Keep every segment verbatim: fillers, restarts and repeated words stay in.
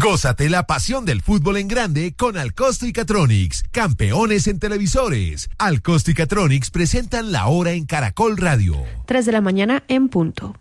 Gózate la pasión del fútbol en grande con Alcosto y Catronics, campeones en televisores. Alcosto y Catronics presentan La Hora en Caracol Radio. tres de la mañana en punto.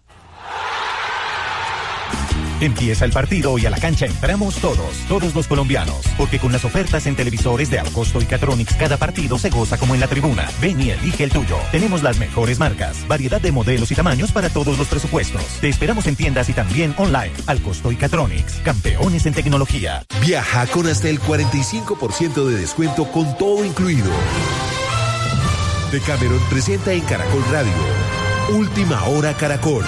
Empieza el partido y a la cancha entramos todos, todos los colombianos, porque con las ofertas en televisores de Alcosto y Catronics cada partido se goza como en la tribuna. Ven y elige el tuyo. Tenemos las mejores marcas, variedad de modelos y tamaños para todos los presupuestos. Te esperamos en tiendas y también online. Alcosto y Catronics, campeones en tecnología. Viaja con hasta el cuarenta y cinco por ciento de descuento con todo incluido. Decameron presenta en Caracol Radio Última Hora Caracol.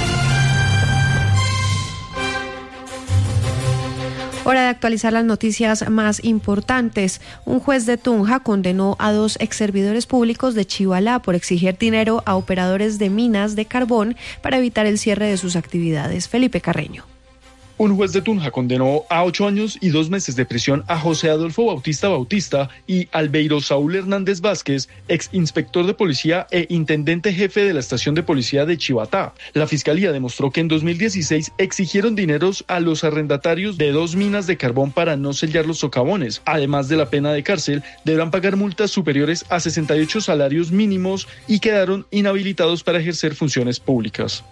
Hora de actualizar las noticias más importantes. Un juez de Tunja condenó a dos exservidores públicos de Chivalá por exigir dinero a operadores de minas de carbón para evitar el cierre de sus actividades. Felipe Carreño. Un juez de Tunja condenó a ocho años y dos meses de prisión a José Adolfo Bautista Bautista y Albeiro Saúl Hernández Vázquez, ex inspector de policía e intendente jefe de la estación de policía de Chivatá. La fiscalía demostró que en dos mil dieciséis exigieron dineros a los arrendatarios de dos minas de carbón para no sellar los socavones. Además de la pena de cárcel, deberán pagar multas superiores a sesenta y ocho salarios mínimos y quedaron inhabilitados para ejercer funciones públicas.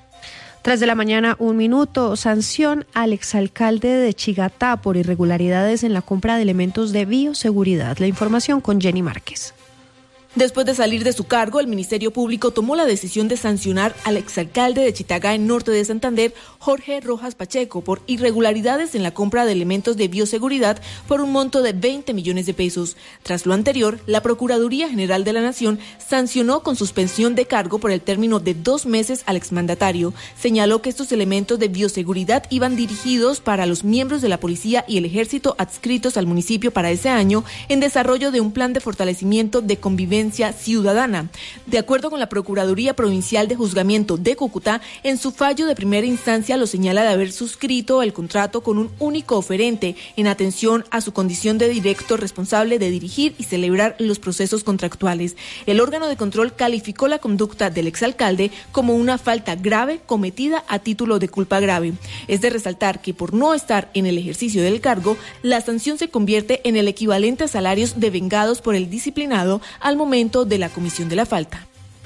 Tres de la mañana, un minuto. Sanción al exalcalde de Chigatá por irregularidades en la compra de elementos de bioseguridad. La información con Jenny Márquez. Después de salir de su cargo, el Ministerio Público tomó la decisión de sancionar al exalcalde de Chitagá, en norte de Santander, Jorge Rojas Pacheco, por irregularidades en la compra de elementos de bioseguridad por un monto de veinte millones de pesos. Tras lo anterior, la Procuraduría General de la Nación sancionó con suspensión de cargo por el término de dos meses al exmandatario. Señaló que estos elementos de bioseguridad iban dirigidos para los miembros de la policía y el ejército adscritos al municipio para ese año en desarrollo de un plan de fortalecimiento de convivencia ciudadana. De acuerdo con la Procuraduría Provincial de Juzgamiento de Cúcuta, en su fallo de primera instancia lo señala de haber suscrito el contrato con un único oferente en atención a su condición de director responsable de dirigir y celebrar los procesos contractuales. El órgano de control calificó la conducta del exalcalde como una falta grave cometida a título de culpa grave. Es de resaltar que por no estar en el ejercicio del cargo, la sanción se convierte en el equivalente a salarios devengados por el disciplinado al momento de la comisión de la falta.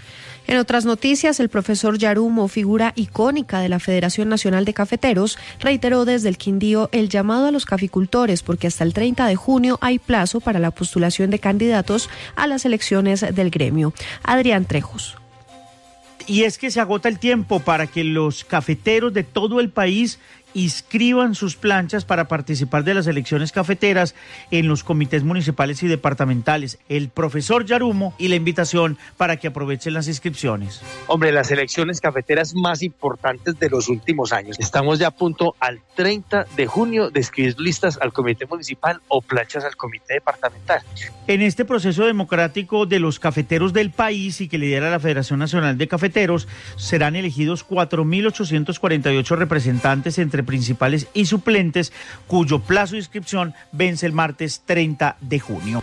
En otras noticias, el profesor Yarumo, figura icónica de la Federación Nacional de Cafeteros, reiteró desde el Quindío el llamado a los caficultores porque hasta el treinta de junio hay plazo para la postulación de candidatos a las elecciones del gremio. Adrián Trejos. Y es que se agota el tiempo para que los cafeteros de todo el país inscriban sus planchas para participar de las elecciones cafeteras en los comités municipales y departamentales. El profesor Yarumo y la invitación para que aprovechen las inscripciones. Hombre, las elecciones cafeteras más importantes de los últimos años. Estamos ya a punto al treinta de junio de escribir listas al comité municipal o planchas al comité departamental. En este proceso democrático de los cafeteros del país y que lidera la Federación Nacional de Cafeteros, serán elegidos cuatro mil ochocientos cuarenta y ocho representantes entre principales y suplentes, cuyo plazo de inscripción vence el martes treinta de junio.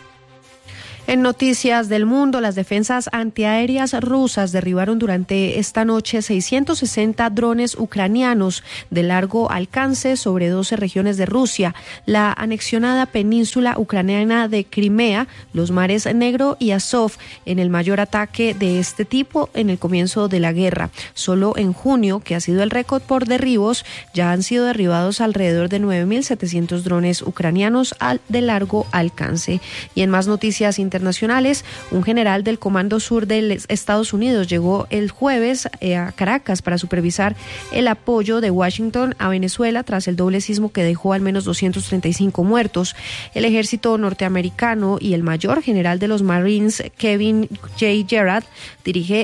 En noticias del mundo, las defensas antiaéreas rusas derribaron durante esta noche seiscientos sesenta drones ucranianos de largo alcance sobre doce regiones de Rusia, la anexionada península ucraniana de Crimea, los mares Negro y Azov, en el mayor ataque de este tipo en el comienzo de la guerra. Solo en junio, que ha sido el récord por derribos, ya han sido derribados alrededor de nueve mil setecientos drones ucranianos de largo alcance. Y en más noticias internacionales, internacionales, un general del Comando Sur de Estados Unidos llegó el jueves eh, a Caracas para supervisar el apoyo de Washington a Venezuela tras el doble sismo que dejó al menos doscientos treinta y cinco muertos. El ejército norteamericano y el mayor general de los Marines, Kevin J. Gerard, dirige